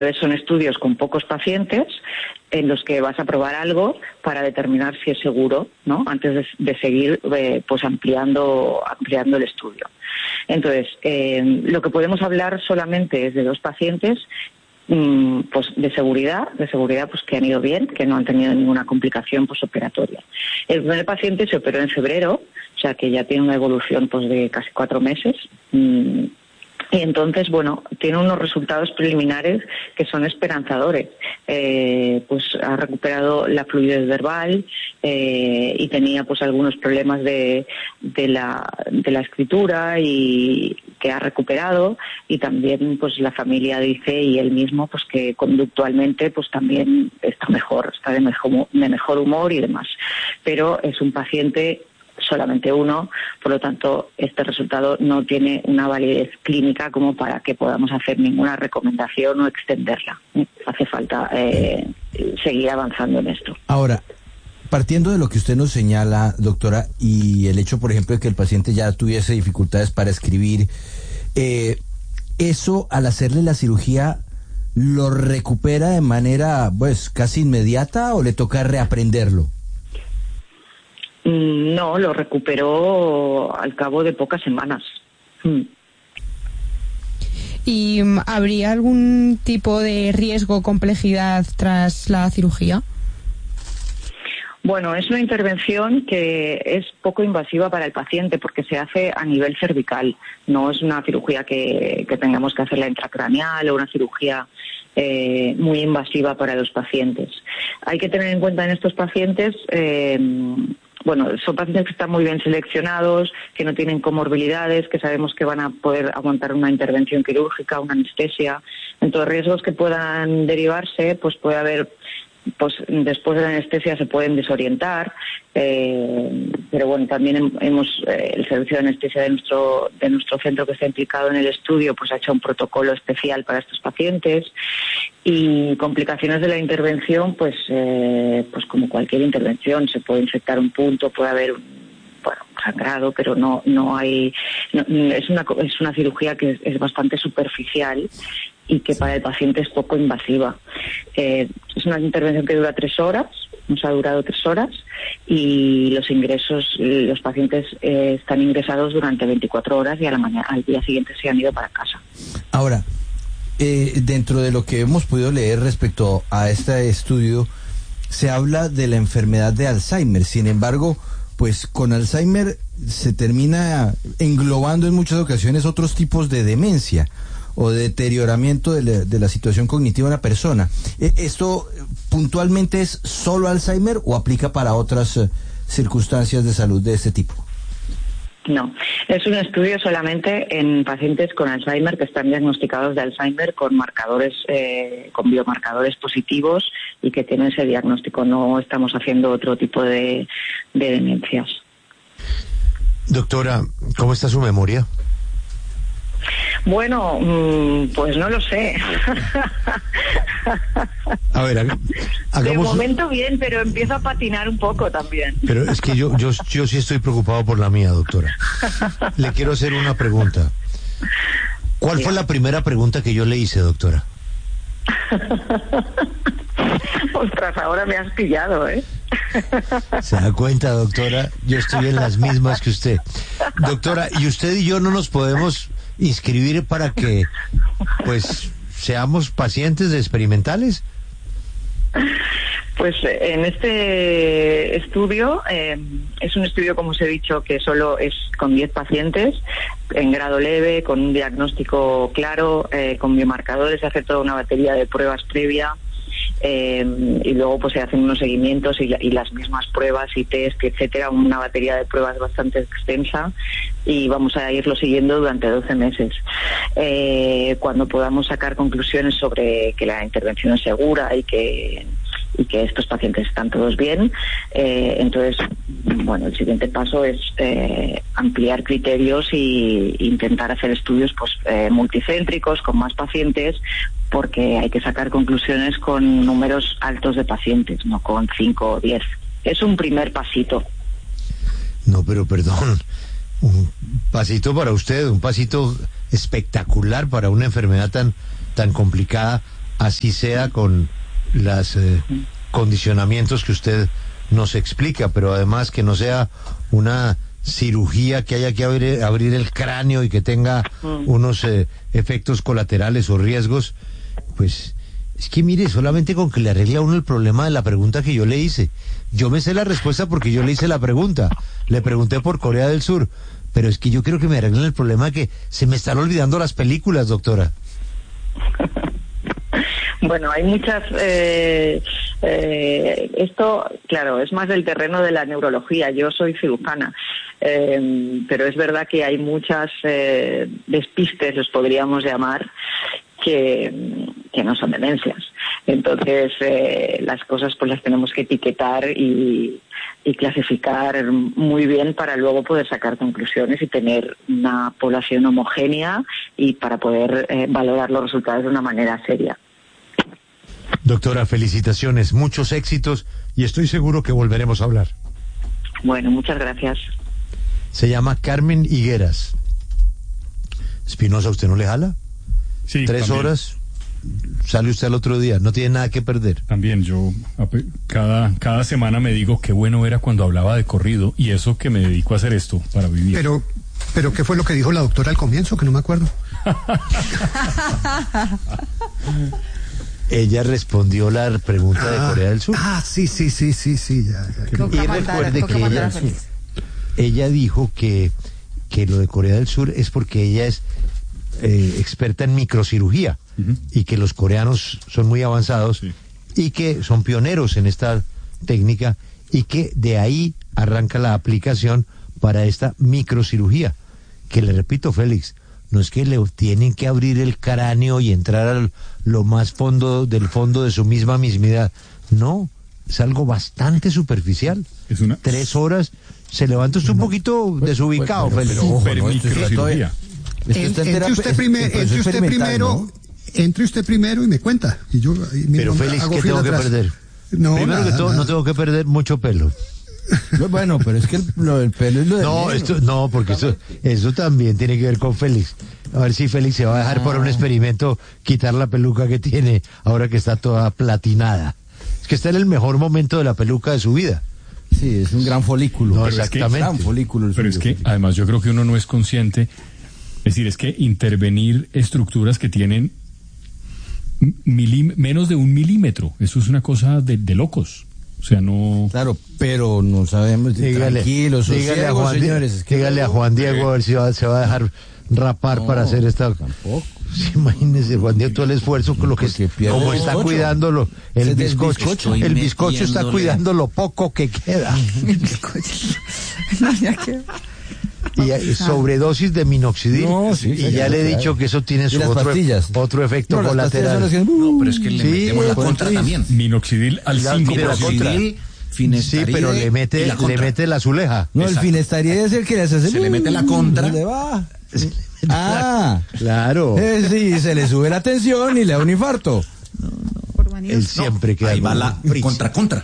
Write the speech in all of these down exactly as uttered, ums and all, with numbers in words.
Son estudios con pocos pacientes en los que vas a probar algo para determinar si es seguro, ¿no? Antes de, de seguir eh, pues ampliando ampliando el estudio. Entonces, eh, lo que podemos hablar solamente es de dos pacientes, mmm, pues de seguridad, de seguridad pues que han ido bien, que no han tenido ninguna complicación posoperatoria. El primer paciente se operó en febrero, o sea que ya tiene una evolución pues de casi cuatro meses. Mmm, Y entonces, bueno, tiene unos resultados preliminares que son esperanzadores. Eh, pues ha recuperado la fluidez verbal eh, y tenía pues algunos problemas de, de, la, de la escritura y que ha recuperado, y también pues la familia dice y él mismo pues que conductualmente pues también está mejor, está de mejor, de mejor humor y demás. Pero es un paciente solamente uno, por lo tanto este resultado no tiene una validez clínica como para que podamos hacer ninguna recomendación o extenderla. Hace falta eh, seguir avanzando en esto. Ahora, partiendo de lo que usted nos señala, doctora, y el hecho, por ejemplo, de que el paciente ya tuviese dificultades para escribir, eh, eso al hacerle la cirugía, ¿lo recupera de manera pues casi inmediata o le toca reaprenderlo? No, lo recuperó al cabo de pocas semanas. ¿Y habría algún tipo de riesgo o complejidad tras la cirugía? Bueno, es una intervención que es poco invasiva para el paciente porque se hace a nivel cervical. No es una cirugía que, que tengamos que hacerla intracraneal o una cirugía eh, muy invasiva para los pacientes. Hay que tener en cuenta en estos pacientes... Eh, Bueno, son pacientes que están muy bien seleccionados, que no tienen comorbilidades, que sabemos que van a poder aguantar una intervención quirúrgica, una anestesia. Entonces, riesgos que puedan derivarse, pues puede haber, pues después de la anestesia se pueden desorientar, eh, pero bueno, también hemos, eh, el servicio de anestesia de nuestro de nuestro centro que está implicado en el estudio, pues ha hecho un protocolo especial para estos pacientes. Y complicaciones de la intervención, pues eh, pues como cualquier intervención, se puede infectar un punto, puede haber un, bueno, sangrado, pero no no hay no, es una es una cirugía que es, es bastante superficial y que para el paciente es poco invasiva. Eh, es una intervención que dura tres horas, nos ha durado tres horas, y los ingresos, los pacientes eh, están ingresados durante veinticuatro horas y a la mañana, al día siguiente se han ido para casa. Ahora, Eh, dentro de lo que hemos podido leer respecto a este estudio, se habla de la enfermedad de Alzheimer. Sin embargo, pues con Alzheimer se termina englobando en muchas ocasiones otros tipos de demencia o de deterioramiento de la, de la situación cognitiva de la persona. Eh, ¿Esto puntualmente es solo Alzheimer o aplica para otras eh, circunstancias de salud de este tipo? No, es un estudio solamente en pacientes con Alzheimer que están diagnosticados de Alzheimer con marcadores, eh, con biomarcadores positivos y que tienen ese diagnóstico. No estamos haciendo otro tipo de, de demencias. Doctora, ¿cómo está su memoria? Bueno, pues no lo sé. A ver, hagamos... De momento bien, pero empiezo a patinar un poco también. Pero es que yo, yo, yo sí estoy preocupado por la mía, doctora. Le quiero hacer una pregunta. ¿Cuál sí. fue la primera pregunta que yo le hice, doctora? Ostras, ahora me has pillado, ¿eh? ¿Se da cuenta, doctora? Yo estoy en las mismas que usted. Doctora, ¿y usted y yo no nos podemos inscribir para que, pues, seamos pacientes experimentales? Pues en este estudio, eh, es un estudio, como os he dicho, que solo es con diez pacientes, en grado leve, con un diagnóstico claro, eh, con biomarcadores, se hace toda una batería de pruebas previa. Eh, y luego pues se hacen unos seguimientos y, y las mismas pruebas y test, etcétera, una batería de pruebas bastante extensa, y vamos a irlo siguiendo durante doce meses. Eh, cuando podamos sacar conclusiones sobre que la intervención es segura y que y que estos pacientes están todos bien, eh, entonces, bueno, el siguiente paso es eh, ampliar criterios y intentar hacer estudios pues eh, multicéntricos con más pacientes, porque hay que sacar conclusiones con números altos de pacientes, no con cinco o diez. Es un primer pasito. No, pero perdón, un pasito para usted, un pasito espectacular para una enfermedad tan, tan complicada. así sea con los eh, condicionamientos que usted nos explica, pero además que no sea una cirugía que haya que abrir, abrir el cráneo y que tenga mm. unos eh, efectos colaterales o riesgos, pues es que mire, solamente con que le arregle a uno el problema de la pregunta que yo le hice. Yo me sé la respuesta porque yo le hice la pregunta, le pregunté por Corea del Sur, pero es que yo quiero que me arreglen el problema de que se me están olvidando las películas, doctora. Bueno, hay muchas... Eh, eh, esto, claro, es más del terreno de la neurología. Yo soy cirujana, eh, pero es verdad que hay muchas eh, despistes, los podríamos llamar, que, que no son demencias. Entonces, eh, las cosas pues las tenemos que etiquetar y, y clasificar muy bien para luego poder sacar conclusiones y tener una población homogénea y para poder eh, valorar los resultados de una manera seria. Doctora, felicitaciones, muchos éxitos y estoy seguro que volveremos a hablar. Bueno, muchas gracias. Se llama Carmen Higueras. Espinosa, ¿usted no le jala? Sí, Tres también. horas, sale usted al otro día, no tiene nada que perder. También yo cada, cada semana me digo qué bueno era cuando hablaba de corrido y eso que me dedico a hacer esto para vivir. Pero, pero ¿qué fue lo que dijo la doctora al comienzo? Que no me acuerdo. Ella respondió la pregunta ah, de Corea del Sur. Ah, sí, sí, sí, sí, sí. Ya, ya. Y recuerde que ella, ella dijo que, que lo de Corea del Sur es porque ella es eh, experta en microcirugía uh-huh. y que los coreanos son muy avanzados sí. y que son pioneros en esta técnica y que de ahí arranca la aplicación para esta microcirugía. Que le repito, Félix, no es que le tienen que abrir el cráneo y entrar a lo más fondo del fondo de su misma mismidad. No, es algo bastante superficial. Es una... Tres horas, se levanta usted un poquito pues, desubicado, pues, Félix. Pero, pero, ojo, no, microcirugía. Entre usted, primer, entre usted primero, ¿no? entre usted primero y me cuenta. Y yo, y pero Félix, ¿qué tengo atrás. que perder? No, Primero nada, que todo, nada. no tengo que perder mucho pelo. Bueno, pero es que el, lo del pelo es lo de No, menos. esto, no, porque eso, eso también tiene que ver con Félix. A ver si Félix se va a dejar ah. por un experimento quitar la peluca que tiene ahora que está toda platinada. Es que está en el mejor momento de la peluca de su vida. Sí, es un gran folículo. No, exactamente. Es que, gran folículo pero es que además yo creo que uno no es consciente. Es decir, es que intervenir estructuras que tienen milim, menos de un milímetro, eso es una cosa de, de locos. O sea, no... Claro, pero no sabemos. Dígale, tranquilos, dígale, ciegos, a Juan, señores. Es que dígale no, a Juan Diego a ver si va, se va a dejar rapar no, para hacer esta... Tampoco. Sí, imagínese, Juan Diego, todo el esfuerzo con lo que... Como está cuidándolo, el bizcocho, bizcocho el bizcocho está cuidando lo poco que queda. El bizcocho. No, ya queda. Y sobredosis de minoxidil no, sí, y ya le he dicho que eso tiene su otro, otro efecto no, colateral. Que... No, pero es que le sí, metemos la contra sí. también. Minoxidil al cinco por ciento. Sí, pero le mete la, le mete la azuleja. No, Exacto. El finestaría es el que le hace... Se le mete la contra. ¿Dónde va? Ah, claro. Eh, sí, se le sube la tensión y le da un infarto. No, no, por vanidad. Él siempre no, queda... Ahí va la contra contra.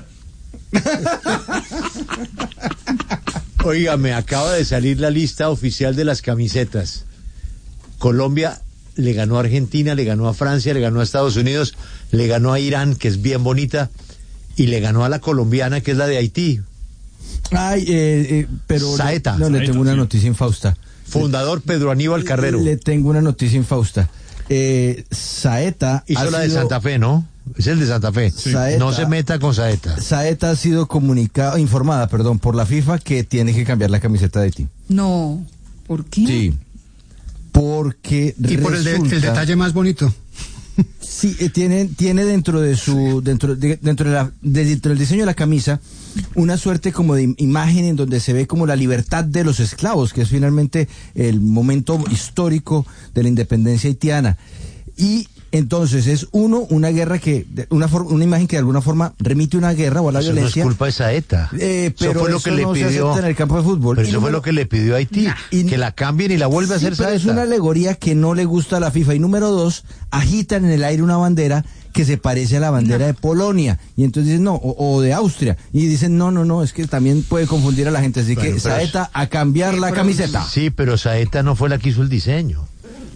Oiga, me acaba de salir la lista oficial de las camisetas. Colombia le ganó a Argentina, le ganó a Francia, le ganó a Estados Unidos, le ganó a Irán, que es bien bonita, y le ganó a la colombiana, que es la de Haití. Ay, eh, eh, pero... Saeta. No, le Saeta, tengo una sí. noticia infausta. Fundador Pedro Aníbal Carrero. Le tengo una noticia infausta. Eh, Saeta... Hizo la de sido... Santa Fe, ¿no? Es el de Santa Fe. Sí. Saeta, no se meta con Saeta. Saeta ha sido comunicada, informada, perdón, por la FIFA que tiene que cambiar la camiseta de Haití. No, ¿por qué? Sí, porque y por resulta, el, de, el detalle más bonito. Sí, eh, tiene, tiene dentro de su, dentro de, dentro de la, de, dentro del diseño de la camisa, una suerte como de imagen en donde se ve como la libertad de los esclavos, que es finalmente el momento histórico de la independencia haitiana. Y entonces es uno, una guerra que, una forma, una imagen que de alguna forma remite a una guerra o a la eso violencia. No es culpa de Saeta. Eh, pero eso fue lo eso que le no pidió se acepta en el campo de fútbol. Pero eso y fue número, lo que le pidió a Haití, y, que la cambien y la vuelva a hacer sí, pero Saeta. es una alegoría que no le gusta a la FIFA. Y número dos, agitan en el aire una bandera que se parece a la bandera no. de Polonia. Y entonces dicen, no, o, o de Austria. Y dicen, no, no, no, es que también puede confundir a la gente. Así bueno, que Saeta a cambiar la camiseta. Sí, pero Saeta no fue la que hizo el diseño.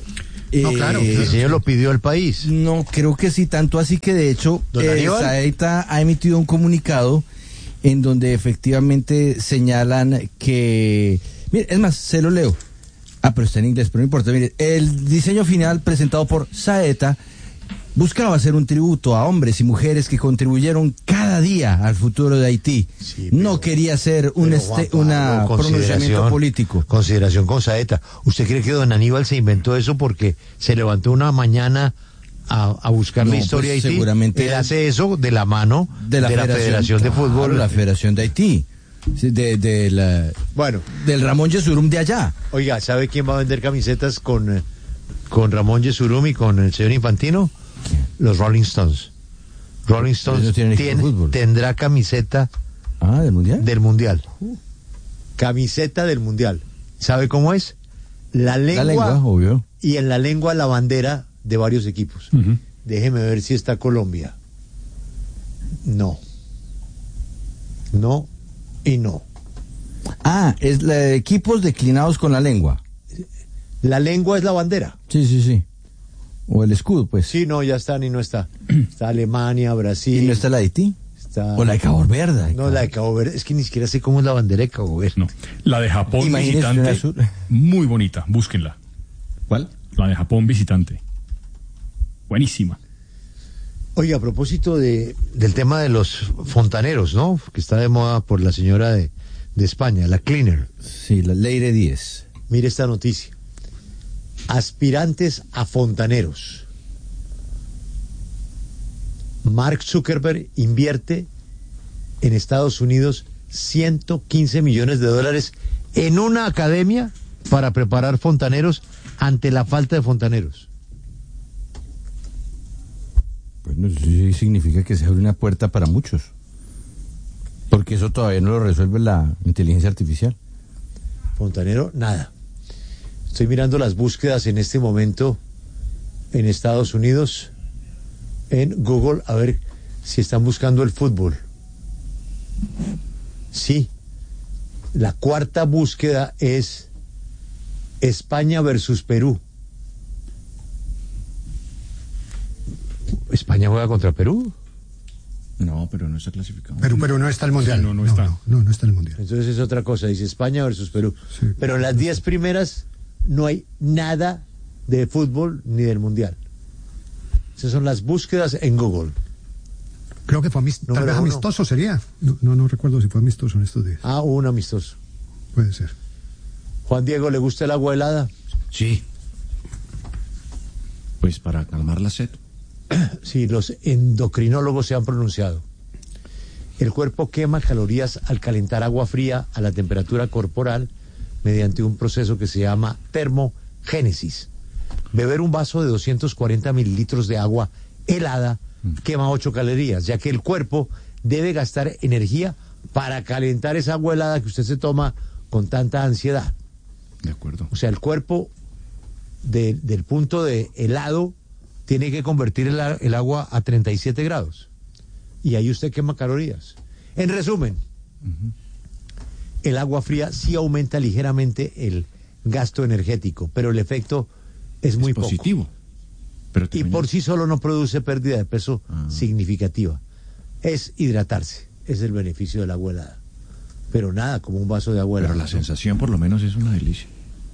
Eh, No, claro, El claro. señor lo pidió al país. No, creo que sí, tanto así que de hecho ¿Don eh, Aníbal? Saeta ha emitido un comunicado en donde efectivamente señalan que... Mire, es más, se lo leo. Ah, pero está en inglés, pero no importa. Mire, el diseño final presentado por Saeta buscaba hacer un tributo a hombres y mujeres que contribuyeron cada día al futuro de Haití. Sí, pero- no quería ser un Pero, este, Juan Pablo, una consideración- pronunciamiento político. Consideración con Saeta. ¿Usted cree que don Aníbal se inventó eso porque se levantó una mañana a, a buscar No, la historia pues, de Haití? seguramente- Él hace eso de la mano De la, Federación, de Fútbol. claro, la Federación de Haití. Sí, De, de la, Bueno, del Ramón Yesurum de allá. oiga, ¿sabe quién va a vender camisetas con, eh, con Ramón Yesurum y con el señor Infantino? Los Rolling Stones. Rolling Stones no tienen equipo de tiene- fútbol. tendrá camiseta Ah, ¿del Mundial? del Mundial. Camiseta del Mundial. ¿Sabe cómo es? La lengua, La lengua, obvio. y en la lengua la bandera de varios equipos. Ujú. Déjeme ver si está Colombia. No. No y no. Ah, es la de equipos declinados con la lengua. La lengua es la bandera. Sí, sí, sí. O el escudo, pues. Sí, no, ya está, ni no está. Está Alemania, Brasil. ¿Y no está la de Haití? está- O la de Cabo Verde. No, la de Cabo Verde. Es que ni siquiera sé cómo es la bandera de Cabo Verde. No. La de Japón Imagínese visitante, una azul. muy bonita, búsquenla. ¿Cuál? La de Japón visitante. Buenísima. Oye, a propósito de, del tema de los fontaneros, ¿no? Que está de moda por la señora de, de España, la Cleaner. Sí, la Leire diez. Mire esta noticia. Aspirantes a fontaneros. Mark Zuckerberg invierte en Estados Unidos ciento quince millones de dólares en una academia para preparar fontaneros ante la falta de fontaneros. Bueno, eso sí significa que se abre una puerta para muchos. Porque eso todavía no lo resuelve la inteligencia artificial. Fontanero, nada. Estoy mirando las búsquedas en este momento en Estados Unidos, en Google, a ver si están buscando el fútbol. Sí. La cuarta búsqueda es España versus Perú. ¿España juega contra Perú? No, pero no está clasificado. Pero, pero no está el mundial. Sí, no, no está. No, no, no está el mundial. Entonces es otra cosa, dice España versus Perú. Sí. Pero en las diez primeras no hay nada de fútbol ni del mundial. Esas son las búsquedas en Google. Creo que fue amist- tal Número vez uno. amistoso sería. No, no, no recuerdo si fue amistoso en estos días. Ah, un amistoso. Puede ser. Juan Diego, ¿le gusta el agua helada? Sí. Pues para calmar la sed. Sí, los endocrinólogos se han pronunciado. El cuerpo quema calorías al calentar agua fría a la temperatura corporal mediante un proceso que se llama termogénesis. Beber un vaso de doscientos cuarenta mililitros de agua helada quema ocho calorías, ya que el cuerpo debe gastar energía para calentar esa agua helada que usted se toma con tanta ansiedad. De acuerdo. O sea, el cuerpo de- del punto de helado tiene que convertir el, a- el agua a treinta y siete grados. Y ahí usted quema calorías. En resumen, el agua fría sí aumenta ligeramente el gasto energético, pero el efecto es muy es poco. positivo. Pero Y también por es- sí solo no produce pérdida de peso Ah. significativa. Es hidratarse, es el beneficio del agua helada. Pero nada, como un vaso de agua Pero helada. la sensación por lo menos es una delicia.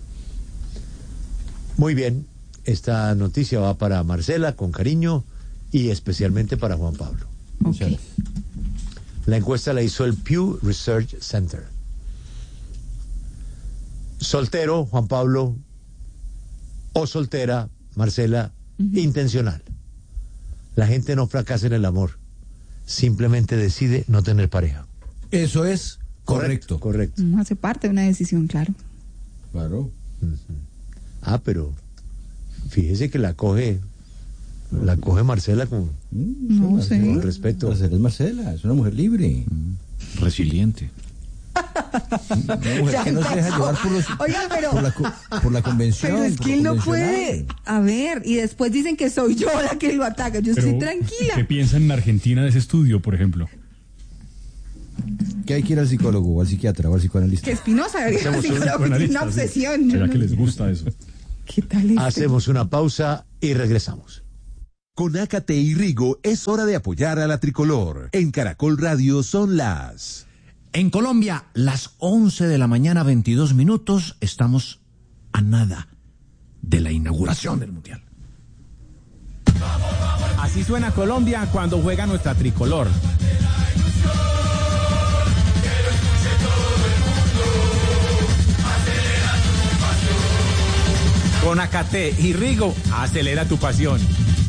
Muy bien, esta noticia va para Marcela con cariño y especialmente para Juan Pablo. Ok. La encuesta la hizo el Pew Research Center. Soltero, Juan Pablo, o soltera, Marcela, intencional. La gente no fracasa en el amor, simplemente decide no tener pareja. Eso es correcto. Correcto. Mm, Hace parte de una decisión, claro. Claro. Ah, pero fíjese que la coge, la coge Marcela con, No sé. con respeto. Marcela es Marcela, es una mujer libre. Resiliente. Una mujer que no se deja llevar por, los, Oiga, pero- por, la, co- por la convención. Pero es por que lo él no convencional. puede. A ver, y después dicen que soy yo la que lo ataca. Yo Pero, estoy ¿qué tranquila. piensan en Argentina de ese estudio, por ejemplo? Que hay que ir al psicólogo o al psiquiatra o al psicoanalista. Que Espinosa debería Hacemos decir, un pero tiene Psicoanalista, una sí. obsesión. yo ¿Será no- que les gusta eso? ¿Qué tal este? Hacemos una pausa y regresamos. Con Ácate y Rigo es hora de apoyar a la tricolor. En Caracol Radio son las... En Colombia, las once de la mañana, veintidós minutos, estamos a nada de la inauguración del Mundial. Así suena Colombia cuando juega nuestra tricolor. Con Ácate y Rigo, acelera tu pasión.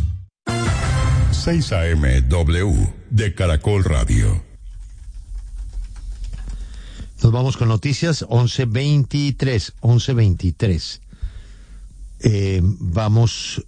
seis A M W de Caracol Radio. Nos vamos con noticias once veintitrés, once veintitrés. Eh, vamos.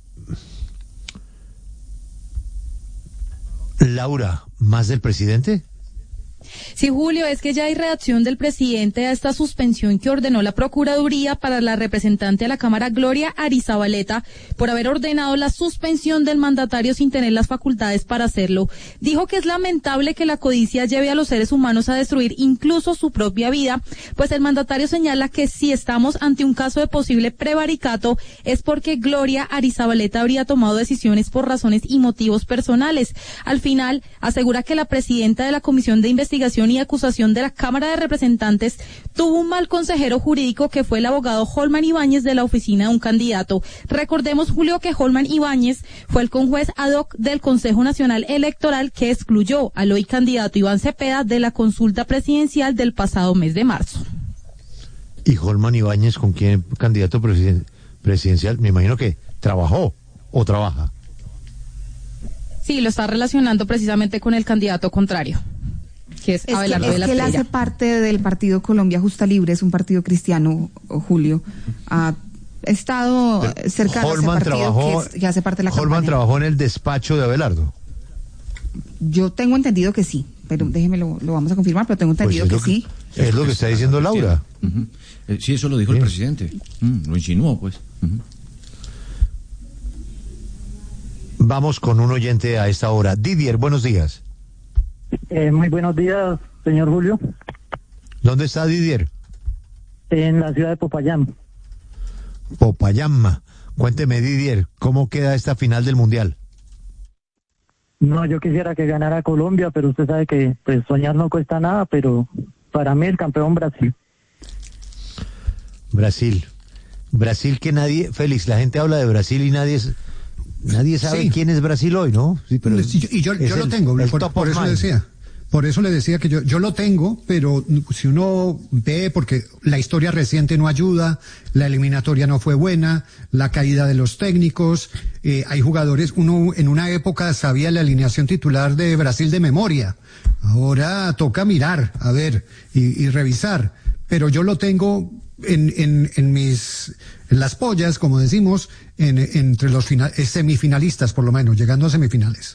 Laura, ¿más del presidente? Sí, Julio, es que ya hay reacción del presidente a esta suspensión que ordenó la Procuraduría para la representante a la Cámara Gloria Arizabaleta por haber ordenado la suspensión del mandatario sin tener las facultades para hacerlo. Dijo que es lamentable que la codicia lleve a los seres humanos a destruir incluso su propia vida, pues el mandatario señala que si estamos ante un caso de posible prevaricato es porque Gloria Arizabaleta habría tomado decisiones por razones y motivos personales. Al final, asegura que la presidenta de la Comisión de Investigación y acusación de la Cámara de Representantes tuvo un mal consejero jurídico que fue el abogado Holman Ibáñez de la oficina de un candidato. Recordemos, Julio, que Holman Ibáñez fue el conjuez ad hoc del Consejo Nacional Electoral que excluyó al hoy candidato Iván Cepeda de la consulta presidencial del pasado mes de marzo. ¿Y Holman Ibáñez con quién candidato presiden- presidencial? Me imagino que trabajó o trabaja. Sí, lo está relacionando precisamente con el candidato contrario, que es, Es Abelardo que, de la es que él Espriella. hace parte del partido Colombia Justa Libre, es un partido cristiano, Julio. Ha estado Pero cercano Holman a ese partido trabajó, que, es- que hace parte de la Holman campaña. trabajó en el despacho de Abelardo. Yo tengo entendido que sí, pero déjeme lo, lo vamos a confirmar, pero tengo Pues entendido es que, lo que- sí. Es lo que está diciendo Laura. Uh-huh. Eh, sí, eso lo dijo Sí. el presidente. Mm, lo insinuó, pues. Uh-huh. Vamos con un oyente a esta hora. Didier, buenos días. Eh, muy buenos días, señor Julio. ¿Dónde está Didier? En la ciudad de Popayán. Popayán. Cuénteme, Didier, ¿cómo queda esta final del Mundial? No, yo quisiera que ganara Colombia, pero usted sabe que pues soñar no cuesta nada, pero para mí el campeón Brasil. Brasil. Brasil que nadie, Félix, la gente habla de Brasil y nadie es, nadie sabe Sí. quién es Brasil hoy, ¿no? Sí, pero Sí, yo- y yo, es yo lo el- tengo, el por, top por of eso le mind. decía. Por eso le decía que yo, yo lo tengo, pero si uno ve, porque la historia reciente no ayuda, la eliminatoria no fue buena, la caída de los técnicos, eh, hay jugadores, uno en una época sabía la alineación titular de Brasil de memoria, ahora toca mirar, a ver, y, y revisar, pero yo lo tengo en, en, en mis, en las pollas, como decimos, en, entre los final, semifinalistas por lo menos, llegando a semifinales.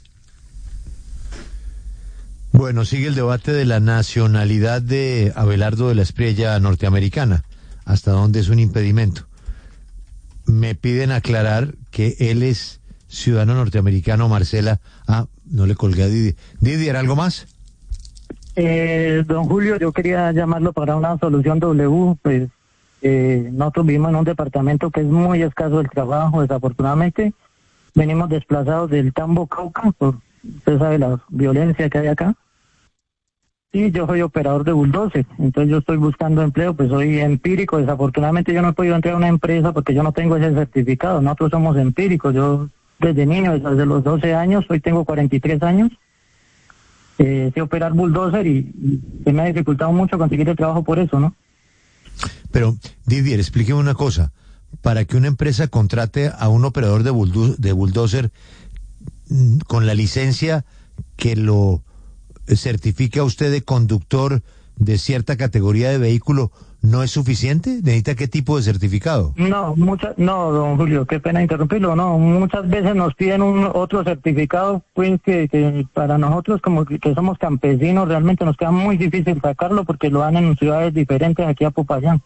Bueno, sigue el debate de la nacionalidad de Abelardo de la Espriella norteamericana, hasta dónde es un impedimento. Me piden aclarar que él es ciudadano norteamericano, Marcela. Ah, no le colgué a Didier. Didier, ¿algo más? Eh, don Julio, yo quería llamarlo para una solución W, pues eh, nosotros vivimos en un departamento que es muy escaso el trabajo, desafortunadamente. Venimos desplazados del Tambo Cauca, por, usted sabe la violencia que hay acá. Sí, yo soy operador de bulldozer, entonces yo estoy buscando empleo, pues soy empírico, desafortunadamente yo no he podido entrar a una empresa porque yo no tengo ese certificado, nosotros somos empíricos, yo desde niño, desde los doce años, hoy tengo cuarenta y tres años, eh, sé operar bulldozer y, y se me ha dificultado mucho conseguir el trabajo por eso, ¿no? Pero, Didier, explíqueme una cosa. Para que una empresa contrate a un operador de, bulldo- de bulldozer mm, con la licencia que lo certifica usted de conductor de cierta categoría de vehículo, ¿no es suficiente? ¿Necesita qué tipo de certificado? No, muchas, no, don Julio, qué pena interrumpirlo, no, muchas veces nos piden un otro certificado, pues que, que para nosotros como que, que somos campesinos realmente nos queda muy difícil sacarlo porque lo dan en ciudades diferentes aquí a Popayán.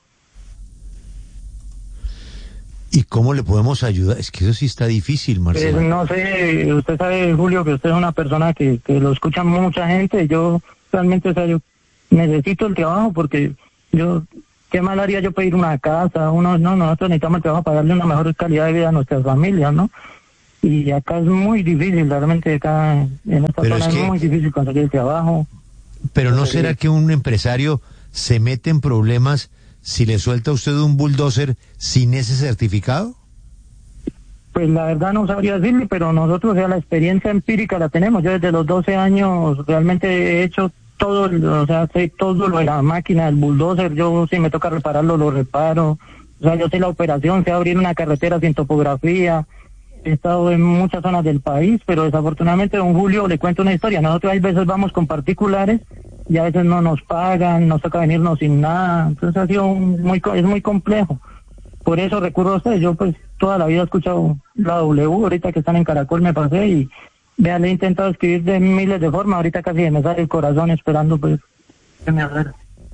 ¿Y cómo le podemos ayudar? Es que eso sí está difícil, Marcelo. Pues no sé, usted sabe, Julio, que usted es una persona que, que lo escucha mucha gente. Yo realmente, o sea, yo necesito el trabajo porque yo ¿qué mal haría yo pedir una casa? Uno, no, nosotros necesitamos el trabajo para darle una mejor calidad de vida a nuestras familias, ¿no? Y acá es muy difícil, realmente acá en esta Pero zona es es, que- muy difícil conseguir el trabajo. Pero ¿no será que un empresario se mete en problemas si le suelta a usted un bulldozer sin ese certificado? Pues la verdad no sabría decirle, pero nosotros, o sea, la experiencia empírica la tenemos. Yo desde los doce años realmente he hecho todo, el- o sea, sé todo lo de la máquina, el bulldozer. Yo, si me toca repararlo, lo reparo. O sea, yo sé la operación, sé abrir una carretera sin topografía. He estado en muchas zonas del país, pero desafortunadamente, don Julio, le cuento una historia. Nosotros hay veces vamos con particulares y a veces no nos pagan, nos toca venirnos sin nada. Entonces ha sido un- muy, co- es muy complejo. Por eso recurro a ustedes. Yo pues toda la vida he escuchado la W, ahorita que están en Caracol me pasé y vean, le he intentado escribir de miles de formas, ahorita casi me sale el corazón esperando pues que me hagan.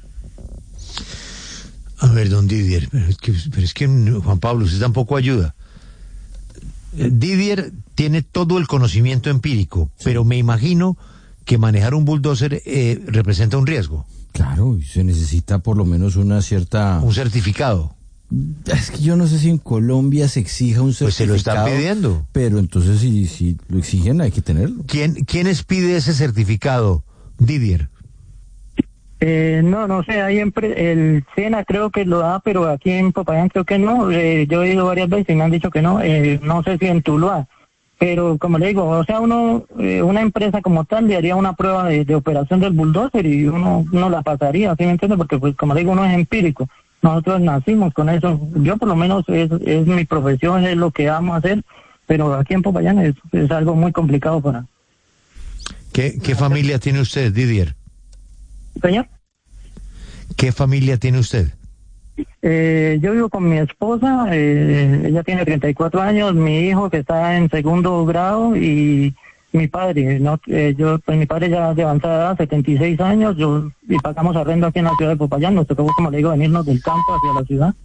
A ver, don Didier, pero es que, pero es que Juan Pablo, usted tampoco ayuda. Eh, Didier tiene todo el conocimiento empírico, pero me imagino que manejar un bulldozer eh, representa un riesgo. Claro, y se necesita por lo menos una cierta... Un certificado. Es que yo no sé si en Colombia se exija un certificado. Pues se lo están pidiendo. Pero entonces si, si lo exigen hay que tenerlo. ¿Quién, ¿Quiénes pide ese certificado, Didier? Eh, no, no sé, hay empre- el SENA creo que lo da, pero aquí en Popayán creo que no. Eh, yo he ido varias veces y me han dicho que no. Eh, no sé si en Tuluá. Pero como le digo, o sea, uno, eh, una empresa como tal le haría una prueba de, de operación del bulldozer y uno no la pasaría, ¿sí me entiende? Porque pues como le digo, uno es empírico. Nosotros nacimos con eso. Yo por lo menos es, es mi profesión, es lo que amo hacer, pero aquí en Popayán es, es algo muy complicado para... ¿Qué, qué familia tiene usted, Didier? Señor. ¿Qué familia tiene usted? Eh, yo vivo con mi esposa, eh, ella tiene treinta y cuatro años, mi hijo que está en segundo grado y mi padre, ¿no? Eh, yo, pues mi padre ya de avanzada edad, setenta y seis años, yo, y pagamos arrendo aquí en la ciudad de Popayán, nos tocó, como le digo, venirnos del campo hacia la ciudad.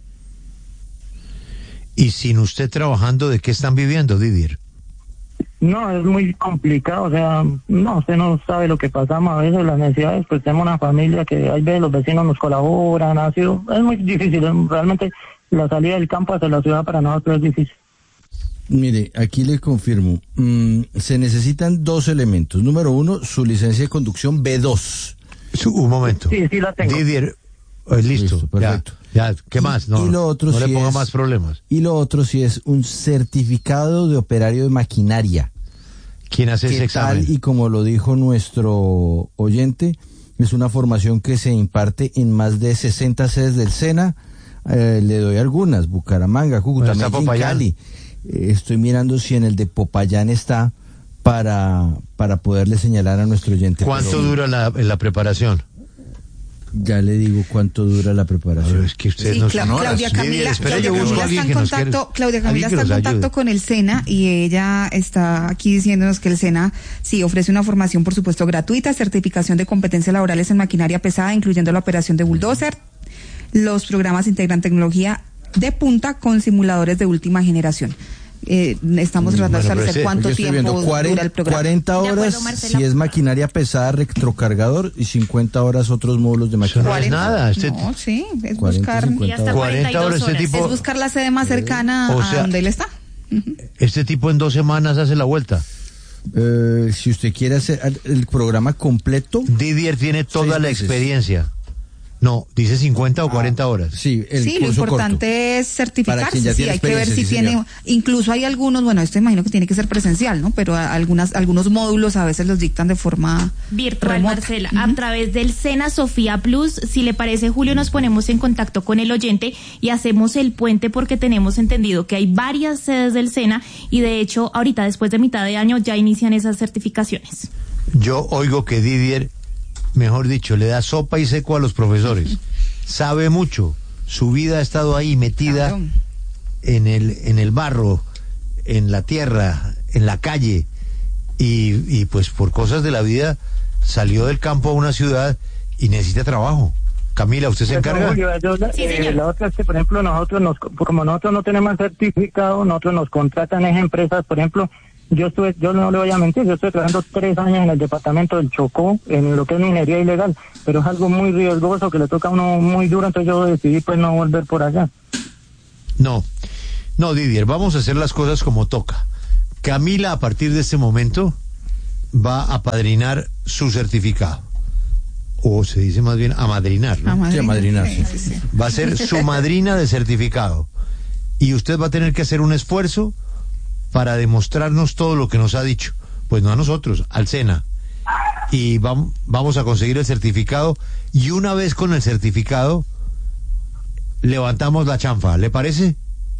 Y sin usted trabajando, ¿de qué están viviendo, Didier? No, es muy complicado, o sea, no, usted no sabe lo que pasamos a veces, las necesidades, pues tenemos una familia que hay veces los vecinos nos colaboran, ha sido, es muy difícil, realmente la salida del campo hacia la ciudad para nosotros es difícil. Mire, aquí le confirmo, mm, se necesitan dos elementos. Número uno, su licencia de conducción B dos. Su- un momento. Sí, sí la tengo. Didier, eh, listo, Listo, perfecto. Ya, ya, ¿qué Y- más? No, y lo otro no le sí ponga es- más problemas. Y lo otro sí es un certificado de operario de maquinaria. ¿Quién hace ese ¿Qué examen? tal? Y como lo dijo nuestro oyente, es una formación que se imparte en más de sesenta sedes del SENA. Eh, le doy algunas: Bucaramanga, Cúcuta, Bueno, está Medellín, Popayán. Cali. Eh, estoy mirando si en el de Popayán está para, para poderle señalar a nuestro oyente. ¿Cuánto Pero dura la, la preparación? ya le digo cuánto dura la preparación. Pero es que ustedes Sí, no Cla- son horas. Claudia Didier, Camila, espere, Claudia yo busco Camila a alguien está en que nos quiera- contacto, Claudia Camila alguien que está en nos contacto ayude. con el SENA y ella está aquí diciéndonos que el SENA sí ofrece una formación, por supuesto, gratuita, certificación de competencias laborales en maquinaria pesada, incluyendo la operación de bulldozer. Los programas integran tecnología de punta con simuladores de última generación. Eh, estamos tratando de Bueno, pero establecer ese- cuánto yo estoy tiempo viendo cuarenta, dura el programa. cuarenta De acuerdo, horas Marcela. si es maquinaria pesada, retrocargador, y cincuenta horas otros módulos de maquinaria. no es nada. Este- No, sí, es cuarenta, buscar, cincuenta horas. cuarenta horas este tipo, es buscar la sede más cercana O a sea, donde él está. este tipo en dos semanas hace la vuelta. Eh, si usted quiere hacer el programa completo, Didier tiene toda Seis la meses. experiencia. No, dice cincuenta o cuarenta horas. sí, el Sí, lo curso importante corto. es Para certificarse. quien ya Sí, tiene hay que ver si experiencia, sí, tiene. señor. Incluso hay algunos, bueno, esto imagino que tiene que ser presencial, ¿no? Pero a- algunas, algunos módulos a veces los dictan de forma virtual, remota. Marcela, a través del SENA Sofía Plus. Si le parece, Julio, nos ponemos en contacto con el oyente y hacemos el puente, porque tenemos entendido que hay varias sedes del SENA y de hecho ahorita después de mitad de año ya inician esas certificaciones. Yo oigo que Didier, mejor dicho, le da sopa y seco a los profesores. Sabe mucho. Su vida ha estado ahí metida Claro. en el en el barro, en la tierra, en la calle, y, y pues por cosas de la vida salió del campo a una ciudad y necesita trabajo. Camila, ¿usted se Pero, encarga? Julio, yo la- Sí, eh, señor. la otra es que, por ejemplo, nosotros nos, como nosotros no tenemos certificado, nosotros nos contratan esas empresas, por ejemplo, yo estuve, yo no le voy a mentir, yo estoy trabajando tres años en el departamento del Chocó, en lo que es minería ilegal, pero es algo muy riesgoso que le toca a uno muy duro, entonces yo decidí pues no volver por allá. No, no, Didier, vamos a hacer las cosas como toca. Camila, a partir de este momento, va a apadrinar su certificado. O se dice más bien amadrinar, ¿no? Amadrinar. Sí, amadrinar, sí. Sí, sí. Va a ser su madrina de certificado. Y usted va a tener que hacer un esfuerzo para demostrarnos todo lo que nos ha dicho. Pues no a nosotros, al SENA. Y vam- vamos a conseguir el certificado. Y una vez con el certificado, levantamos la chanfa. ¿Le parece?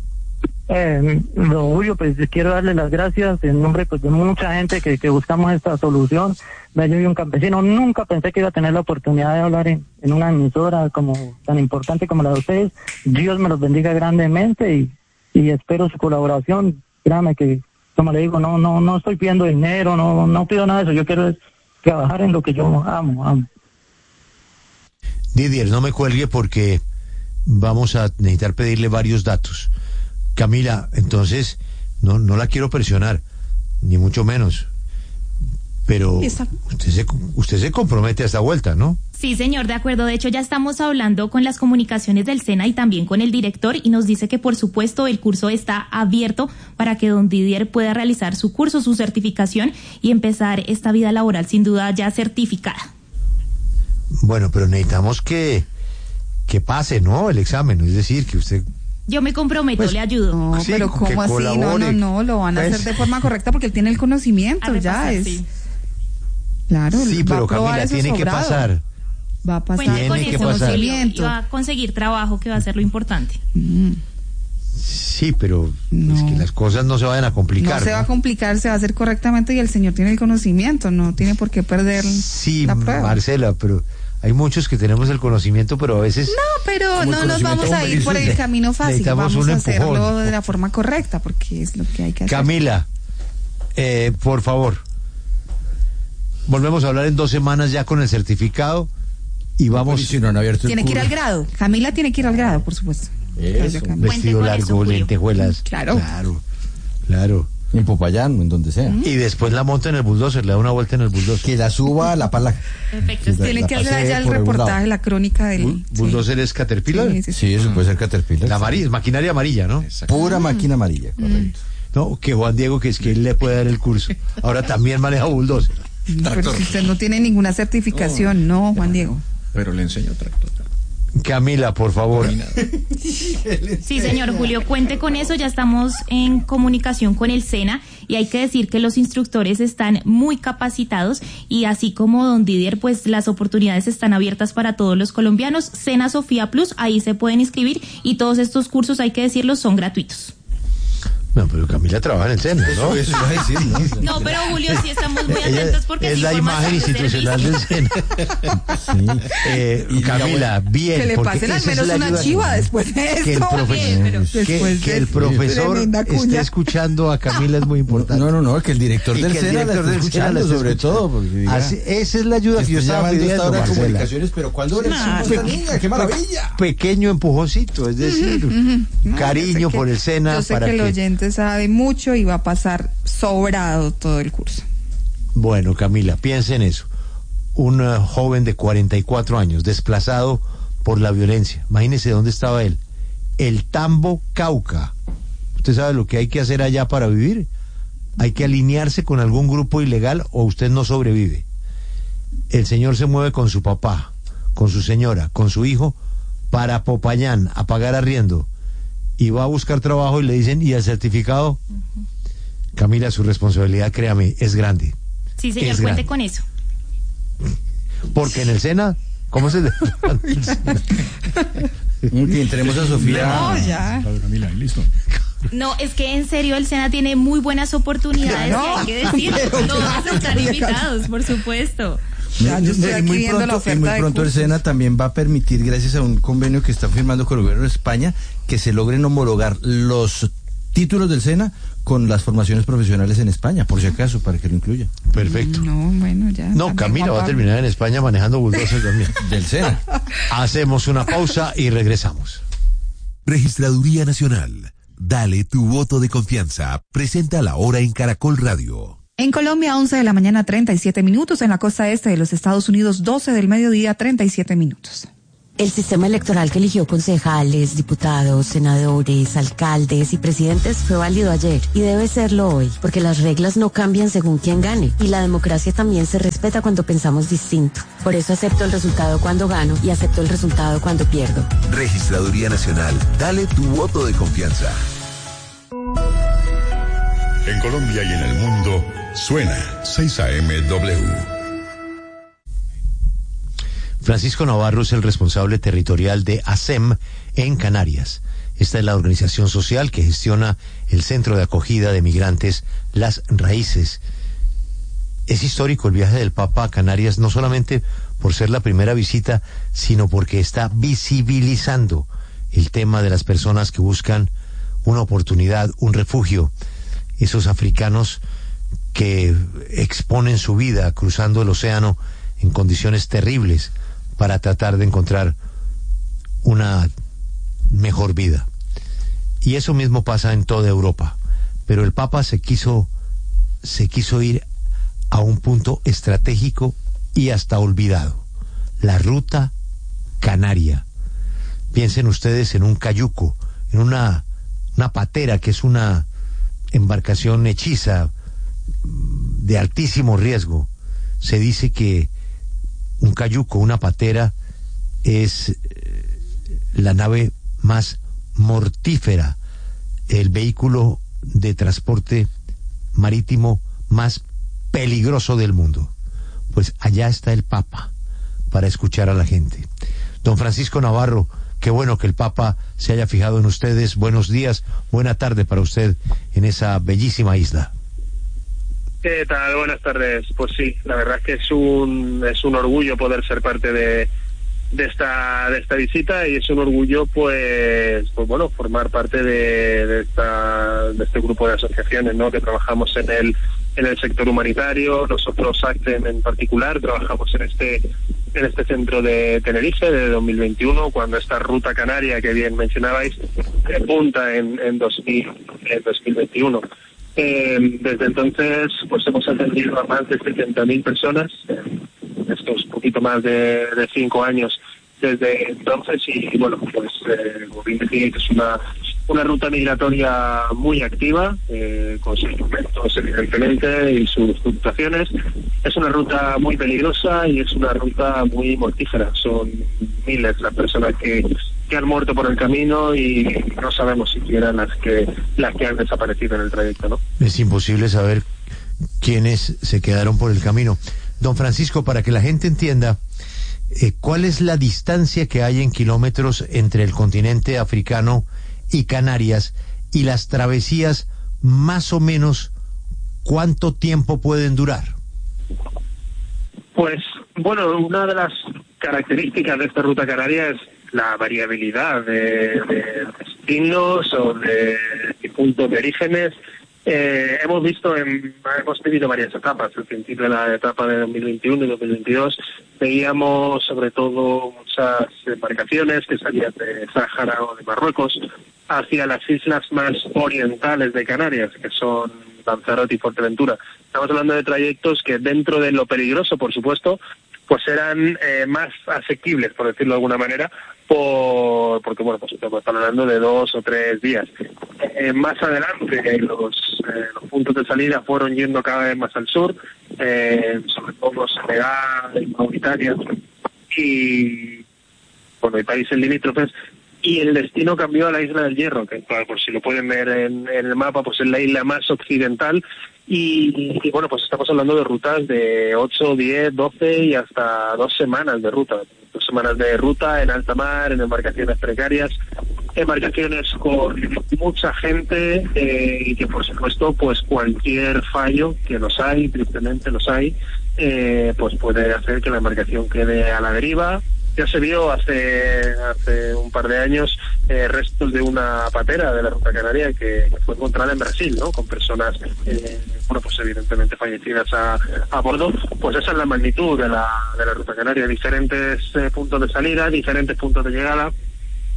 Eh, don Julio, pues quiero darle las gracias en nombre pues, de mucha gente que, que buscamos esta solución. Yo soy un campesino, nunca pensé que iba a tener la oportunidad de hablar en, en una emisora como tan importante como la de ustedes. Dios me los bendiga grandemente y, y espero su colaboración. Créame que, como le digo, no no no estoy pidiendo dinero, no no pido nada de eso. Yo quiero es trabajar en lo que yo amo, amo. Didier, no me cuelgue porque vamos a necesitar pedirle varios datos. Camila, entonces, no, no la quiero presionar, ni mucho menos. Pero usted se, usted se compromete a esta vuelta, ¿no? Sí, señor, de acuerdo. De hecho, ya estamos hablando con las comunicaciones del SENA y también con el director y nos dice que, por supuesto, el curso está abierto para que don Didier pueda realizar su curso, su certificación y empezar esta vida laboral sin duda ya certificada. Bueno, pero necesitamos que, que pase, ¿no? El examen, es decir, que usted... Yo me comprometo, Pues, le ayudo. No, sí, pero que ¿cómo así? No, colabore. no, no, lo van a Pues- hacer de forma correcta porque él tiene el conocimiento, A ya repasar, es. sí. Claro, Sí, va pero a probar Camila, eso tiene que sobrado. pasar. Va a pasar Cuente con Tiene que eso, pasar. Julio, y conocimiento. va a conseguir trabajo, que va a ser lo importante. Mm, Sí, pero No. es que las cosas no se vayan a complicar. No se va a complicar, se va a hacer correctamente y el señor tiene el conocimiento, no tiene por qué perder Sí, la prueba. Marcela, pero hay muchos que tenemos el conocimiento, pero a veces... No, pero Como el no nos vamos conocimiento a ir por el ne- camino fácil, necesitamos vamos un a hacerlo empujón. de la forma correcta porque es lo que hay que hacer. Camila, eh, por favor, volvemos a hablar en dos semanas ya con el certificado y vamos... Y si no han abierto el Tiene que ir al curso. grado, Camila tiene que ir al grado, por supuesto. Eso. Camila. Cuente Vestido con largo, eso, Julio. lentejuelas. Claro. Claro, claro. En Popayán, en donde sea. Y después la monta en el bulldozer, le da una vuelta en el bulldozer. Que la suba a la pala. Perfecto. La- Tiene la que hacer pasé allá el por algún reportaje, lado. la crónica del... Bull- ¿Bulldozer es Caterpillar? Sí, sí, sí. Sí, eso puede ser Caterpillar. La amarilla, maquinaria amarilla, ¿no? Pura máquina amarilla, correcto. No, que Juan Diego, que es que él le puede dar el curso. Ahora también maneja bulldozer. Pero si usted no tiene ninguna certificación, no, Juan Diego. Pero le enseño tractor. Camila, por favor. Sí, señor Julio, cuente con eso, ya estamos en comunicación con el SENA y hay que decir que los instructores están muy capacitados y así como don Didier, pues las oportunidades están abiertas para todos los colombianos. SENA Sofía Plus, ahí se pueden inscribir y todos estos cursos, hay que decirlo, son gratuitos. No, pero Camila trabaja en el SENA, ¿no? Eso iba a decir, ¿no? No, pero Julio, sí estamos muy Ella atentos porque es es la imagen institucional del SENA. Eh, Y- y Camila, bien. Que le porque pasen al esa es menos la una ayuda- chiva después de esto. Que el, profe- Bien, pero que- después que de el profesor tremenda esté cuña. escuchando a Camila es muy importante. No, no, no, que el director Y del que el SENA la director esté del SENA la escuchando, esté sobre escuchando. todo. Porque diga, Así- esa es la ayuda que que yo estoy estaba llamando a pidiendo, esta hora de Marcela. comunicaciones, pero ¿cuándo Nah, esta niña? ¡Qué maravilla! Pequeño empujoncito, es decir, No, cariño yo sé que- por el SENA. Yo sé para que el que... oyente sabe mucho y va a pasar sobrado todo el curso. Bueno, Camila, piensa en eso. Un uh, joven de cuarenta y cuatro años, desplazado por la violencia. Imagínese dónde estaba él. El Tambo, Cauca. ¿Usted sabe lo que hay que hacer allá para vivir? Hay que alinearse con algún grupo ilegal o usted no sobrevive. El señor se mueve con su papá, con su señora, con su hijo, para Popayán, a pagar arriendo. Y va a buscar trabajo y le dicen, ¿y el certificado? Uh-huh. Camila, su responsabilidad, créame, es grande. Sí, señor, Es cuente grande. con eso. Porque en el SENA, ¿cómo se le... Bien, tenemos a Sofía. No, ya. Camila, listo. No, es que en serio el SENA tiene muy buenas oportunidades, Claro. y hay que decir, Pero todos claro, están Camila. invitados, por supuesto. Ya, yo estoy Y aquí muy viendo la pronto, y oferta muy de pronto el cursos. SENA también va a permitir, gracias a un convenio que está firmando con el gobierno de España, que se logren homologar los títulos del SENA con las formaciones profesionales en España, por si acaso, para que lo incluya. Perfecto. No, bueno, ya. No, también Camila Juan va a Pablo. terminar en España manejando bulldozer también. Del SENA. Hacemos una pausa y regresamos. Registraduría Nacional, Dale tu voto de confianza. Presenta la hora en Caracol Radio. En Colombia, once de la mañana, treinta y siete minutos. En la costa este de los Estados Unidos, doce del mediodía, treinta y siete minutos. El sistema electoral que eligió concejales, diputados, senadores, alcaldes y presidentes fue válido ayer y debe serlo hoy, porque las reglas no cambian según quien gane y la democracia también se respeta cuando pensamos distinto. Por eso acepto el resultado cuando gano y acepto el resultado cuando pierdo. Registraduría Nacional, dale tu voto de confianza. En Colombia y en el mundo, suena seis A M W. Francisco Navarro es el responsable territorial de ASEM en Canarias. Esta es la organización social que gestiona el Centro de Acogida de Migrantes Las Raíces. Es histórico el viaje del Papa a Canarias, no solamente por ser la primera visita, sino porque está visibilizando el tema de las personas que buscan una oportunidad, un refugio. Esos africanos que exponen su vida cruzando el océano en condiciones terribles para tratar de encontrar una mejor vida. Y eso mismo pasa en toda Europa. Pero el Papa se quiso, se quiso ir a un punto estratégico y hasta olvidado. La ruta canaria. Piensen ustedes en un cayuco, en una, una patera, que es una embarcación hechiza de altísimo riesgo. Se dice que un cayuco, una patera, es la nave más mortífera, el vehículo de transporte marítimo más peligroso del mundo. Pues allá está el Papa para escuchar a la gente. Don Francisco Navarro, qué bueno que el Papa se haya fijado en ustedes. Buenos días, buena tarde para usted en esa bellísima isla. ¿Qué tal? Buenas tardes. Pues sí, la verdad es que es un es un orgullo poder ser parte de de esta de esta visita y es un orgullo pues pues bueno formar parte de, de esta de este grupo de asociaciones, ¿no?, que trabajamos en el en el sector humanitario. Nosotros ACTEM en particular trabajamos en este en este centro de Tenerife de dos mil veintiuno, cuando esta ruta canaria que bien mencionabais punta en en dos mil veintiuno. Eh, desde entonces pues hemos atendido a más de setenta mil personas en estos poquito más de, de cinco años desde entonces y bueno pues eh, como bien decía, que es una una ruta migratoria muy activa, eh, con sus momentos evidentemente y sus fluctuaciones. Es una ruta muy peligrosa y es una ruta muy mortífera. Son miles las personas que que han muerto por el camino y no sabemos siquiera las que las que han desaparecido en el trayecto, ¿no? Es imposible saber quiénes se quedaron por el camino. Don Francisco, para que la gente entienda, eh, ¿cuál es la distancia que hay en kilómetros entre el continente africano y Canarias y las travesías, más o menos, cuánto tiempo pueden durar? Pues, bueno, una de las características de esta ruta canaria es la variabilidad de, de destinos o de, de puntos de orígenes. Eh, hemos visto, en, hemos tenido varias etapas. Al principio de la etapa de dos mil veintiuno y dos mil veintidós veíamos sobre todo muchas embarcaciones que salían de Sáhara o de Marruecos hacia las islas más orientales de Canarias, que son Lanzarote y Fuerteventura. Estamos hablando de trayectos que, dentro de lo peligroso, por supuesto, pues eran eh, más asequibles, por decirlo de alguna manera, por porque bueno, pues estamos hablando de dos o tres días. Eh, más adelante los, eh, los puntos de salida fueron yendo cada vez más al sur, eh, sobre todo Senegal, Mauritania y bueno, y países limítrofes, y el destino cambió a la Isla del Hierro, que por si lo pueden ver en, en el mapa, pues es la isla más occidental. Y, y bueno, pues estamos hablando de rutas de ocho, diez, doce y hasta dos semanas de ruta. Dos semanas de ruta en alta mar, en embarcaciones precarias, embarcaciones con mucha gente eh, y que, por supuesto, pues cualquier fallo, que los hay, tristemente los hay, eh, pues puede hacer que la embarcación quede a la deriva. Ya se vio hace hace un par de años eh, restos de una patera de la ruta canaria que, que fue encontrada en Brasil, ¿no?, con personas, eh, bueno, pues evidentemente fallecidas a, a bordo. Pues esa es la magnitud de la de la ruta canaria. Diferentes eh, puntos de salida, diferentes puntos de llegada,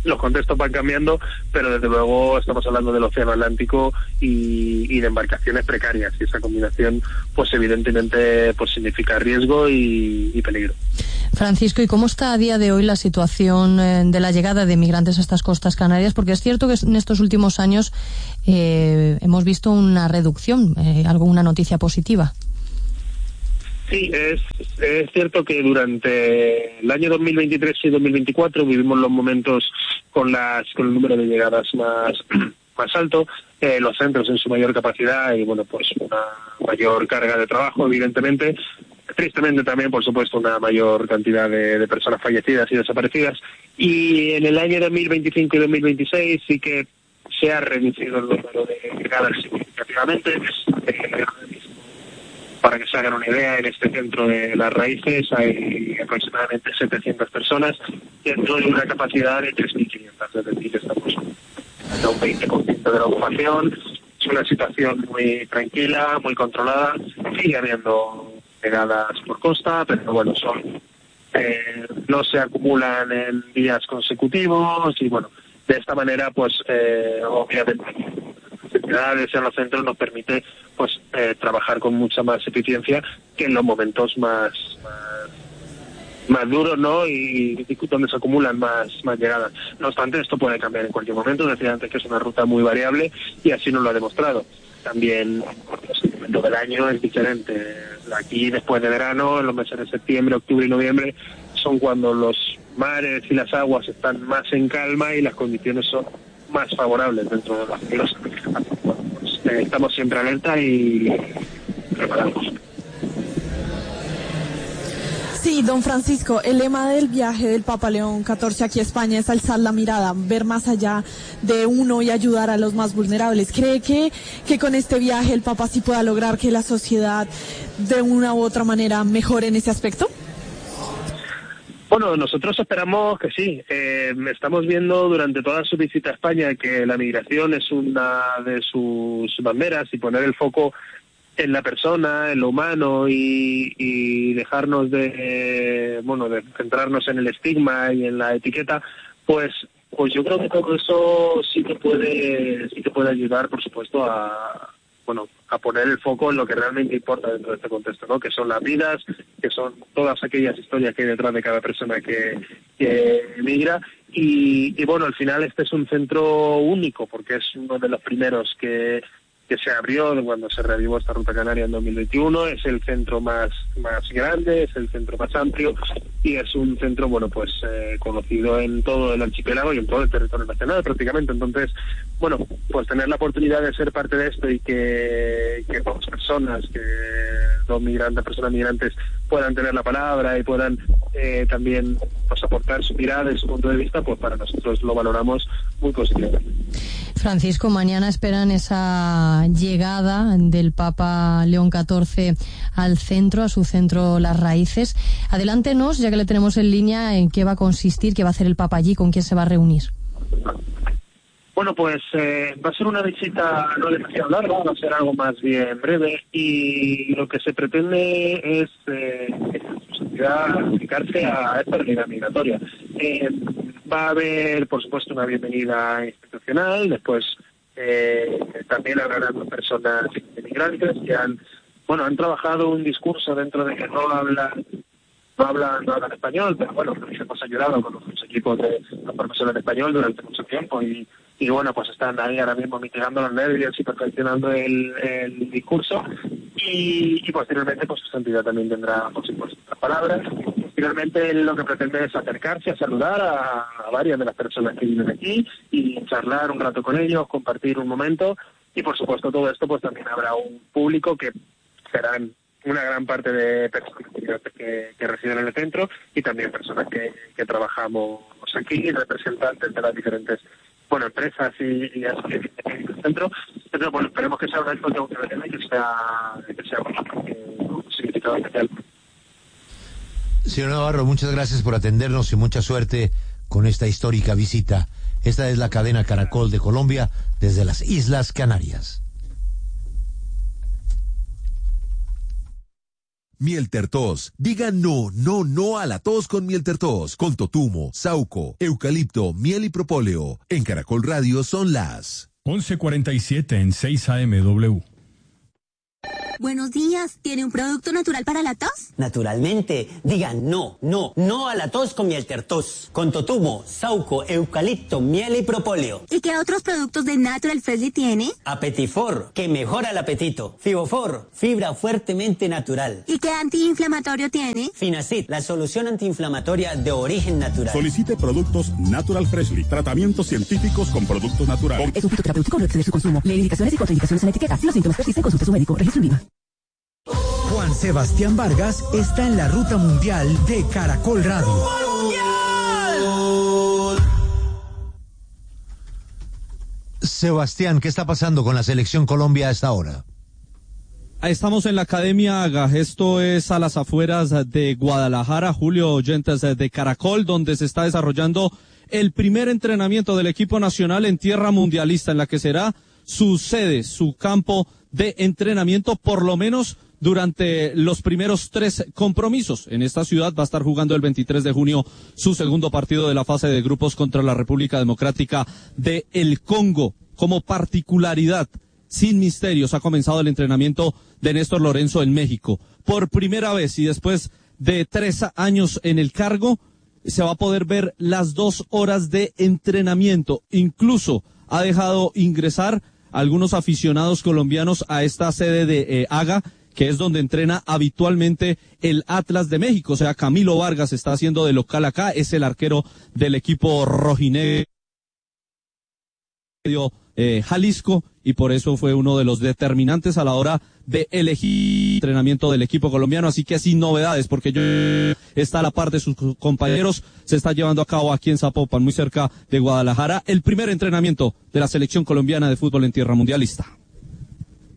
los contextos van cambiando, pero desde luego estamos hablando del Océano Atlántico y, y de embarcaciones precarias, y esa combinación pues evidentemente pues significa riesgo y, y peligro. Francisco, ¿y cómo está a día de hoy la situación eh, de la llegada de migrantes a estas costas canarias? Porque es cierto que en estos últimos años eh, hemos visto una reducción, eh, alguna noticia positiva. Sí, es, es cierto que durante el año dos mil veintitrés y dos mil veinticuatro vivimos los momentos con las con el número de llegadas más más alto, eh, los centros en su mayor capacidad y bueno pues una mayor carga de trabajo, evidentemente, tristemente también por supuesto una mayor cantidad de, de personas fallecidas y desaparecidas, y en el año dos mil veinticinco y dos mil veintiséis sí que se ha reducido el número de llegadas significativamente. Eh, Para que se hagan una idea, en este centro de Las Raíces hay aproximadamente setecientas personas dentro de una capacidad de tres mil quinientas, es decir, estamos a un veinte por ciento de la ocupación. Es una situación muy tranquila, muy controlada. Sigue habiendo llegadas por costa, pero bueno, son eh, no se acumulan en días consecutivos y bueno, de esta manera pues eh, obviamente actividades en los centros nos permite pues eh, trabajar con mucha más eficiencia que en los momentos más más, más duros, ¿no? Y, y donde se acumulan más más llegadas. No obstante, esto puede cambiar en cualquier momento. Decía antes que es una ruta muy variable y así nos lo ha demostrado. También pues, el momento del año es diferente. Aquí después de verano, en los meses de septiembre, octubre y noviembre son cuando los mares y las aguas están más en calma y las condiciones son más favorables dentro de los cielos. Pues, eh, estamos siempre alerta y preparados. Sí, don Francisco, el lema del viaje del Papa León catorce aquí a España es alzar la mirada, ver más allá de uno y ayudar a los más vulnerables. ¿Cree que, que con este viaje el Papa sí pueda lograr que la sociedad de una u otra manera mejore en ese aspecto? Bueno, nosotros esperamos que sí. Eh, estamos viendo durante toda su visita a España que la migración es una de sus banderas y poner el foco en la persona, en lo humano y, y dejarnos de, eh, bueno, de centrarnos en el estigma y en la etiqueta, pues, pues yo creo que todo eso sí que puede, sí que puede ayudar, por supuesto, a bueno, a poner el foco en lo que realmente importa dentro de este contexto, ¿no? Que son las vidas, que son todas aquellas historias que hay detrás de cada persona que, que emigra. Y, y bueno, al final este es un centro único, porque es uno de los primeros que, que se abrió cuando se reavivó esta ruta canaria en dos mil veintiuno. Es el centro más, más grande, es el centro más amplio y es un centro, bueno, pues eh, conocido en todo el archipiélago y en todo el territorio nacional prácticamente. Entonces, bueno, pues tener la oportunidad de ser parte de esto y que, que dos personas, que dos migrantes, personas migrantes puedan tener la palabra y puedan eh, también pues aportar su mirada y su punto de vista, pues para nosotros lo valoramos muy positivamente. Francisco, mañana esperan esa llegada del Papa León catorce al centro, a su centro Las Raíces. Adelántenos, ya que le tenemos en línea, en qué va a consistir, qué va a hacer el Papa allí, con quién se va a reunir. Bueno, pues eh, va a ser una visita no demasiado larga, va a ser algo más bien breve y lo que se pretende es eh, dedicarse a esta realidad migratoria. Eh, va a haber, por supuesto, una bienvenida institucional, después eh, también habrán personas inmigrantes que han, bueno, han trabajado un discurso dentro de que no hablan no hablan, no hablan español, pero bueno, nos hemos ayudado con los equipos de los profesores de español durante mucho tiempo y, y bueno, pues están ahí ahora mismo mitigando los nervios y perfeccionando el, el discurso y, y posteriormente pues su santidad también tendrá, por supuesto, otras palabras. Finalmente lo que pretende es acercarse a saludar a, a varias de las personas que viven aquí y charlar un rato con ellos, compartir un momento y por supuesto todo esto pues también habrá un público que serán una gran parte de personas que, que residen en el centro y también personas que, que trabajamos aquí, representantes de las diferentes bueno empresas y, y asociaciones del centro. Entonces, bueno, esperemos que sea una exposición que sea, que sea un significado especial. Señor Navarro, muchas gracias por atendernos y mucha suerte con esta histórica visita. Esta es la cadena Caracol de Colombia desde las Islas Canarias. Mieltertos. Diga no, no, no a la tos con Mieltertos. Con totumo, sauco, eucalipto, miel y propóleo. En Caracol Radio son las once cuarenta y siete en seis A M W. Buenos días, ¿tiene un producto natural para la tos? Naturalmente, digan no, no, no a la tos con Mieltertos, con totumo, sauco, eucalipto, miel y propóleo. ¿Y qué otros productos de Natural Freshly tiene? Apetifor, que mejora el apetito. Fibofor, fibra fuertemente natural. ¿Y qué antiinflamatorio tiene? Finacid, la solución antiinflamatoria de origen natural. Solicite productos Natural Freshly, tratamientos científicos con productos naturales. Es un fitoterapéutico, no exceder su consumo. Lee indicaciones y contraindicaciones en la etiqueta. Si los síntomas persisten, consulte a su médico. Registro en Viva. Juan Sebastián Vargas está en la ruta mundial de Caracol Radio. Sebastián, ¿qué está pasando con la selección Colombia a esta hora? Estamos en la Academia Haga, esto es a las afueras de Guadalajara, Julio, oyentes de Caracol, donde se está desarrollando el primer entrenamiento del equipo nacional en tierra mundialista, en la que será su sede, su campo de entrenamiento, por lo menos durante los primeros tres compromisos. En esta ciudad va a estar jugando el veintitrés de junio su segundo partido de la fase de grupos contra la República Democrática de el Congo. Como particularidad, sin misterios, ha comenzado el entrenamiento de Néstor Lorenzo en México. Por primera vez y después de tres años en el cargo, se va a poder ver las dos horas de entrenamiento. Incluso ha dejado ingresar algunos aficionados colombianos a esta sede de eh, Haga, que es donde entrena habitualmente el Atlas de México. O sea, Camilo Vargas está haciendo de local acá, es el arquero del equipo rojinegro eh, Jalisco, y por eso fue uno de los determinantes a la hora de elegir el entrenamiento del equipo colombiano. Así que sin novedades, porque yo está a la par de sus compañeros, se está llevando a cabo aquí en Zapopan, muy cerca de Guadalajara, el primer entrenamiento de la selección colombiana de fútbol en tierra mundialista.